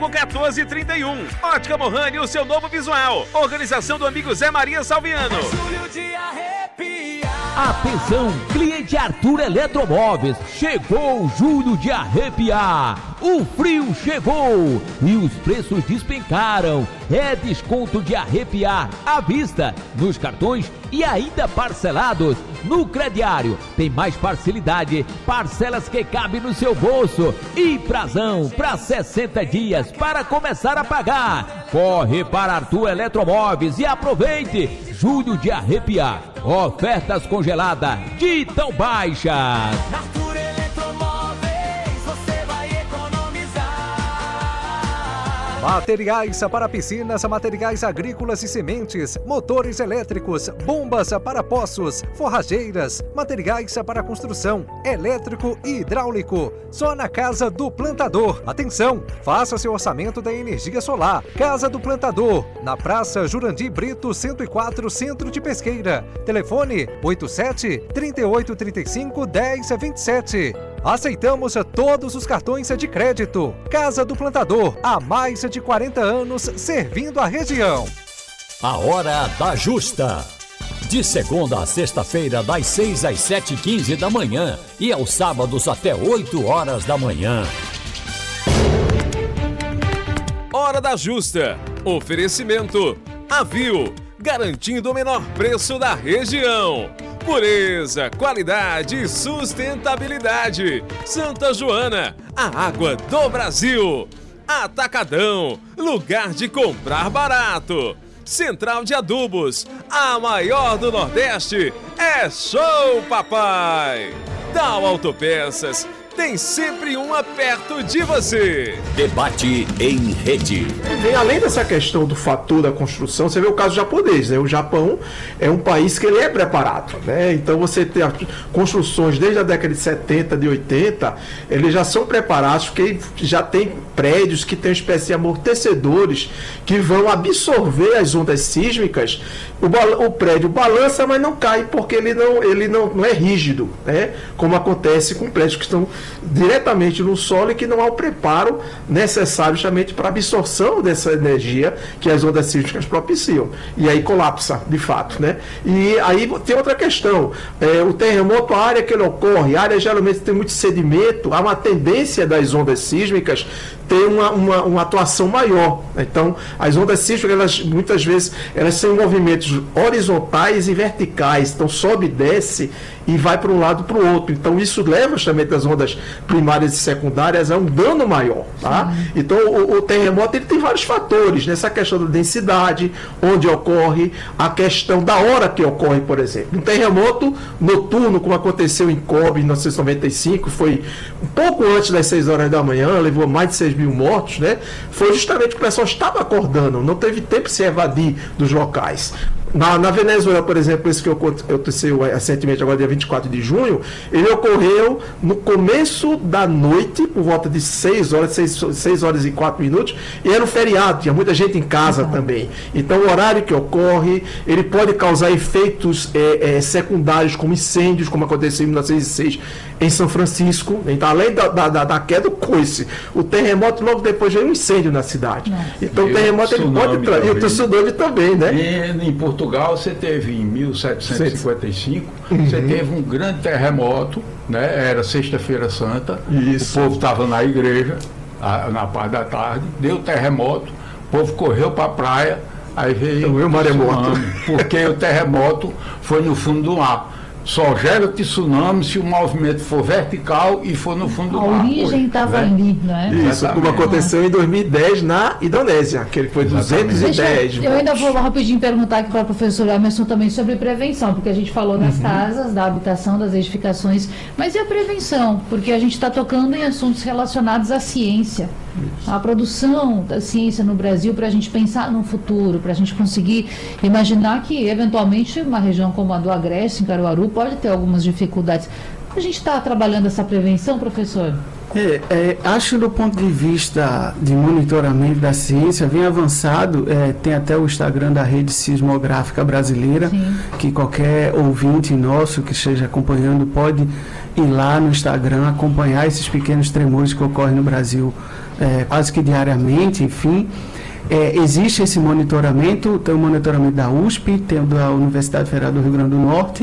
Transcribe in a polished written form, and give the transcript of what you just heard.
1431. Ótica Mohani, o seu novo visual. Organização do amigo Zé Maria Salviano. Julho de arrepiar. Atenção, cliente Arthur Eletromóveis, chegou o julho de arrepiar. O frio chegou e os preços despencaram. É desconto de arrepiar à vista, nos cartões e ainda parcelados. No crediário tem mais facilidade, parcelas que cabem no seu bolso e prazão para 60 dias para começar a pagar. Corre para Arthur Eletromóveis e aproveite julho de arrepiar. Ofertas congeladas de tão baixas. Arthur Eletromóveis, você vai economizar. Materiais para piscinas, materiais agrícolas e sementes, motores elétricos, bombas para poços, forrageiras, materiais para construção, elétrico e hidráulico. Só na Casa do Plantador. Atenção, faça seu orçamento da energia solar. Casa do Plantador, na Praça Jurandir Brito 104, Centro de Pesqueira. Telefone 87-3835-1027. Aceitamos todos os cartões de crédito. Casa do Plantador, há mais de 40 anos servindo a região. A Hora da Justa. De segunda a sexta-feira, das 6 às 7h15 da manhã e aos sábados até 8 horas da manhã. Hora da Justa. Oferecimento Avil, garantindo o menor preço da região. Pureza, qualidade e sustentabilidade. Santa Joana, a água do Brasil. Atacadão, lugar de comprar barato. Central de Adubos, a maior do Nordeste. É show, papai! Dal Autopeças, tem sempre uma perto de você. Debate em rede. Vem além dessa questão do fator da construção, você vê o caso japonês, né? O Japão é um país que ele é preparado, né? Então você tem construções desde a década de 70, de 80, eles já são preparados, porque já tem prédios que têm uma espécie de amortecedores que vão absorver as ondas sísmicas. O prédio balança, mas não cai, porque ele não é rígido, né? Como acontece com prédios que estão diretamente no solo e que não há o preparo necessário justamente para a absorção dessa energia que as ondas sísmicas propiciam. E aí colapsa, de fato, né? E aí tem outra questão. O terremoto, a área que ele ocorre, a área geralmente tem muito sedimento, há uma tendência das ondas sísmicas ter uma atuação maior. Então, as ondas sísmicas, muitas vezes, elas são movimentos horizontais e verticais. Então, sobe e desce e vai para um lado para o outro. Então, isso leva justamente as ondas primárias e secundárias a um dano maior. Tá? Então, o terremoto ele tem vários fatores. Nessa questão da densidade, onde ocorre, a questão da hora que ocorre, por exemplo. Um terremoto noturno, como aconteceu em Kobe, em 1995, foi um pouco antes das 6 horas da manhã, levou mais de 6 mil mortos, né? Foi justamente que o pessoal estava acordando, não teve tempo de se evadir dos locais. Na Venezuela, por exemplo, esse que aconteceu recentemente, agora dia 24 de junho, ele ocorreu no começo da noite, por volta de 6 horas e 4 minutos, e era um feriado, tinha muita gente em casa também. Então, o horário que ocorre, ele pode causar efeitos secundários, como incêndios, como aconteceu em 1906 em São Francisco. Então, além da queda do coice, o terremoto, logo depois veio um incêndio na cidade. Então, o terremoto ele pode trazer, e o tsunami também, né? E em Portugal, você teve em 1755, você teve um grande terremoto, né? Era Sexta-feira Santa, Isso. O povo estava na igreja, na parte da tarde, deu terremoto, o povo correu para a praia, aí veio o maremoto, porque o terremoto foi no fundo do mar. Só gera tsunami se o movimento for vertical e for no fundo do mar. A origem estava ali, não é? Isso, como aconteceu em 2010 na Indonésia, que ele foi 210. Eu ainda vou rapidinho perguntar aqui para a professora Emerson também sobre prevenção, porque a gente falou das casas, da habitação, das edificações, mas e a prevenção? Porque a gente está tocando em assuntos relacionados à ciência. A produção da ciência no Brasil, para a gente pensar no futuro, para a gente conseguir imaginar que, eventualmente, uma região como a do Agreste, em Caruaru, pode ter algumas dificuldades. A gente está trabalhando essa prevenção, professor? Acho do ponto de vista de monitoramento da ciência, bem avançado, tem até o Instagram da Rede Sismográfica Brasileira, Sim. que qualquer ouvinte nosso que esteja acompanhando pode ir lá no Instagram, acompanhar esses pequenos tremores que ocorrem no Brasil quase que diariamente, enfim. Existe esse monitoramento, tem o monitoramento da USP, tem o da Universidade Federal do Rio Grande do Norte,